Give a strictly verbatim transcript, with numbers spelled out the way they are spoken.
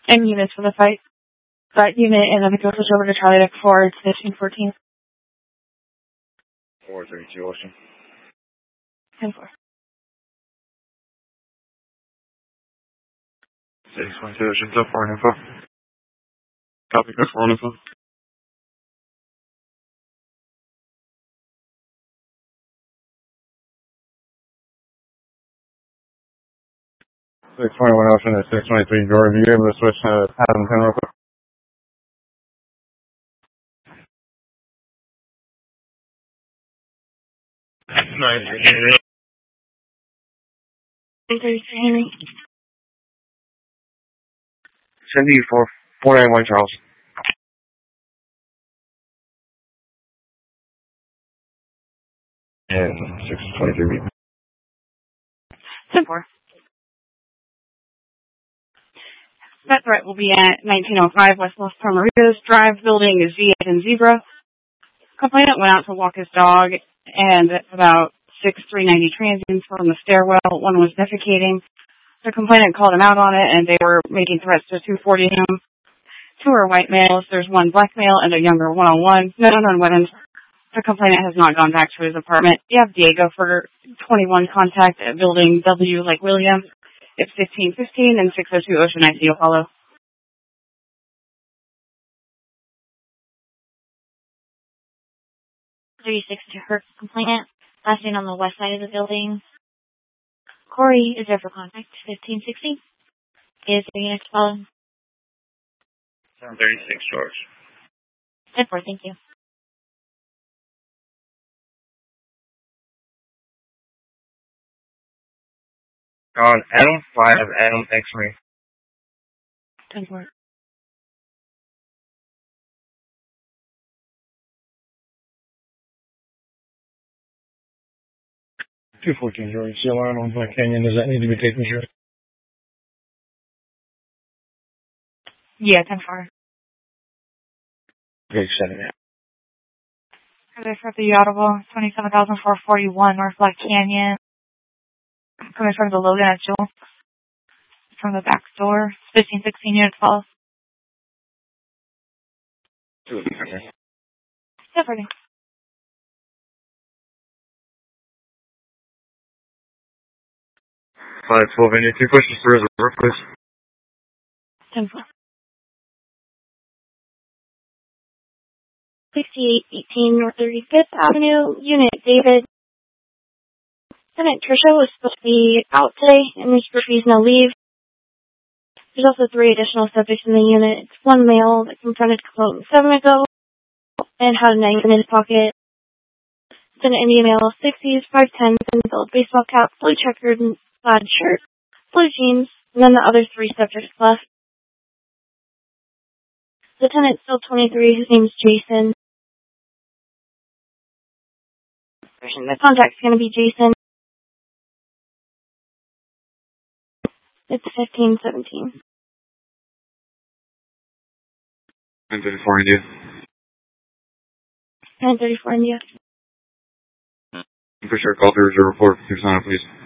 And units for the fight. Fight unit, and then it goes over to Charlie Deck four, it's fifteen fourteen. four thirty-two, Ocean. ten four. six twenty-two, Ocean, so four info. Copy, go four info. six twenty-one, Ocean, at six twenty-three, George, are you able to switch to Adam ten real quick? nine thirty-three, Henry. Cindy, four ninety-one, Charles. And six twenty-three. ten four. That threat will be at nineteen oh five West Los Tamaritas Drive, building is Z and Zebra. Complainant went out to walk his dog, and about six three ninety transients were on the stairwell. One was defecating. The complainant called him out on it, and they were making threats to two forty him. Two are white males. There's one black male and a younger one-on-one. None on weapons. The complainant has not gone back to his apartment. You have Diego for twenty-one contact at building W like William. It's fifteen fifteen and six oh two Ocean I C Apollo. thirty-six to her complainant. Last name on the west side of the building. Corey is there for contact. fifteen sixty. Is the unit follow? seven thirty-six, George. ten four, thank you. On Adam five, Adam X-ray. ten four. two fourteen, George. The alarm on Black Canyon, does that need to be taken care of? Yeah, ten four. Page seven, yeah. Coming from the Audible, twenty-seven thousand four hundred forty-one North Black Canyon. Coming from the Logan at Jewel. From the back door, fifteen sixteen units follow. Two of them, okay. Yeah, pretty. five twelve, India, two questions for reserve, please. ten four. sixty-eight eighteen North thirty-fifth Avenue, Unit David. Lieutenant Tricia was supposed to be out today, and Miss Murphy's no leave. There's also three additional subjects in the unit. It's one male that confronted complainant seven ago and had a knife in his pocket. It's an Indian male, sixties, five ten, thin-filled baseball cap, blue checkered and plaid shirt, blue jeans, and then the other three subjects left. Lieutenant still twenty-three, his name's Jason. The contact's going to be Jason. It's fifteen seventeen. nine thirty-four, India. nine thirty-four, India. For sure, call through reserve report. Here's on it, please.